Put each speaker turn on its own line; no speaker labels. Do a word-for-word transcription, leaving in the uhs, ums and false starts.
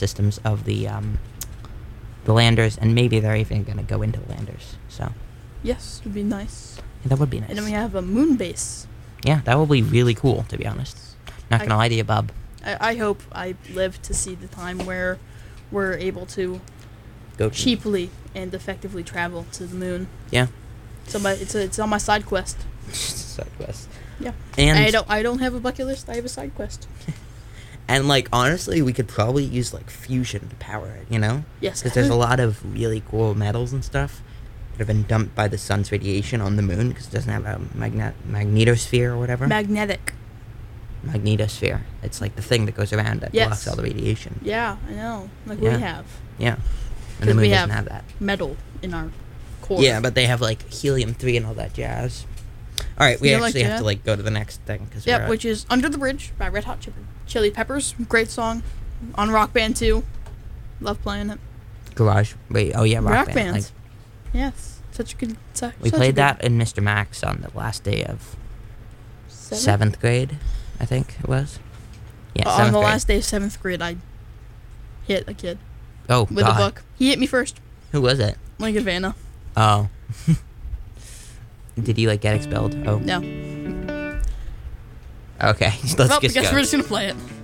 systems of the um, the landers, and maybe they're even going to go into the landers. So
Yes, it would be nice.
yeah, that would be nice.
And then we have a moon base.
Yeah, that will be really cool, to be honest. Not
I-
gonna lie to you, Bob.
I, I hope I live to see the time where we're able to
Go to-
cheaply and effectively travel to the moon.
Yeah.
So my, it's a, it's on my side quest.
Side quest.
Yeah.
And
I don't I don't have a bucket list. I have a side quest.
and like honestly, we could probably use like fusion to power it. You know?
Yes.
Because there's a lot of really cool metals and stuff that have been dumped by the sun's radiation on the moon because it doesn't have a magnet magnetosphere or whatever.
Magnetic.
Magnetosphere. It's like the thing that goes around that
Yes.
blocks all the radiation.
Yeah, I know. Like
Yeah.
we have
Yeah. And
'Cause
the moon
we
doesn't
have-
have that.
metal in our core.
Yeah, but they have like helium three and all that jazz. All right, we
You like
actually have
that?
to like go to the next thing because
Yep, which is Under the Bridge by Red Hot Chili, Chili Peppers. Great song. On Rock Band two. Love playing it.
garage. Wait, oh yeah, rock,
Rock
band.
bands.
Like,
Yes. Such a good such
we
such a
played
good-
that in Mister Max on the last day of
Seven?
seventh grade, I think it was. Yeah,
Uh, on
seventh
the
grade.
last day of seventh grade, I hit a kid
Oh
with
God,
a book. He hit me first.
who was it?
Lincoln Vanna.
Oh, did he like get expelled? Oh,
No.
okay. Let's
Well, I
just
guess
go.
we're just gonna play it.